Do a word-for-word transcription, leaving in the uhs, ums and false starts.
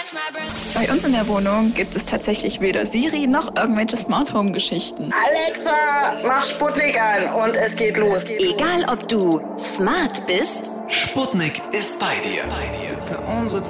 Bei uns in der Wohnung gibt es tatsächlich weder Siri noch irgendwelche Smart Home Geschichten. Alexa, mach Sputnik an und es geht los. Egal ob du smart bist Sputnik ist bei dir. Unsere